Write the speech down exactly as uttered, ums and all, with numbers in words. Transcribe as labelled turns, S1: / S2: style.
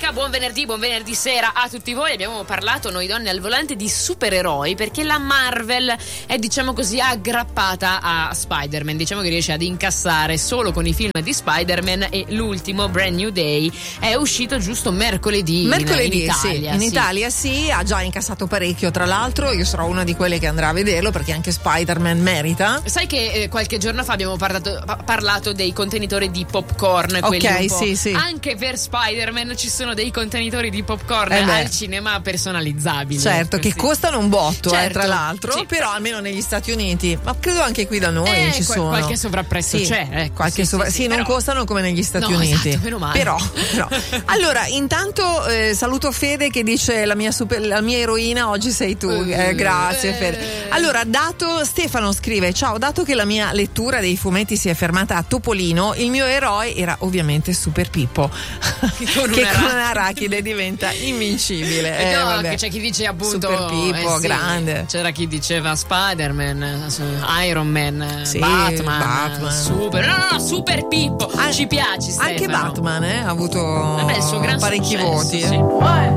S1: domenica, buon venerdì, buon venerdì sera a tutti voi. Abbiamo parlato noi donne al volante di supereroi, perché la Marvel è, diciamo così, aggrappata a Spider-Man. Diciamo che riesce ad incassare solo con i film di Spider-Man, e l'ultimo, Brand New Day, è uscito giusto mercoledì.
S2: Mercoledì,
S1: in, in
S2: sì.
S1: Italia.
S2: In
S1: sì.
S2: Italia sì, ha già incassato parecchio, tra l'altro. Io sarò una di quelle che andrà a vederlo, perché anche Spider-Man merita.
S1: Sai che eh, qualche giorno fa abbiamo parlato, pa- parlato dei contenitori di popcorn, quelli
S2: ok,
S1: un po'.
S2: sì, sì.
S1: Anche per Spider-Man ci sono dei contenitori di popcorn
S2: eh
S1: al cinema personalizzabili.
S2: Certo, che
S1: sì.
S2: costano un botto,
S1: certo,
S2: eh, tra l'altro,
S1: sì.
S2: Però almeno negli Stati Uniti, ma credo anche qui da noi
S1: eh,
S2: ci
S1: qual-
S2: sono.
S1: Qualche sovrapprezzo
S2: sì,
S1: c'è. Ecco,
S2: qualche
S1: sì,
S2: sovra-
S1: sì,
S2: sì,
S1: sì,
S2: non
S1: però...
S2: costano come negli Stati
S1: no,
S2: Uniti.
S1: Esatto, meno male.
S2: Però, però. Allora, intanto eh, saluto Fede che dice la mia, super, la mia eroina oggi sei tu. Eh, grazie Fede. Allora, dato Stefano scrive: ciao, dato che la mia lettura dei fumetti si è fermata a Topolino, il mio eroe era ovviamente Super Pippo,
S1: con
S2: che
S1: una
S2: con un'arachide diventa invincibile.
S1: Eh,
S2: eh,
S1: no,
S2: vabbè.
S1: che c'è chi dice appunto
S2: Super Pippo,
S1: eh, sì,
S2: grande.
S1: c'era chi diceva Spider-Man, Iron Man,
S2: Sì,
S1: Batman,
S2: Batman.
S1: Super. No, no, no, Super Pippo.
S2: An-
S1: Ci piace, Stefano.
S2: Anche Batman eh, ha avuto
S1: Vabbè, il suo gran
S2: parecchi
S1: successo,
S2: voti.
S1: sì.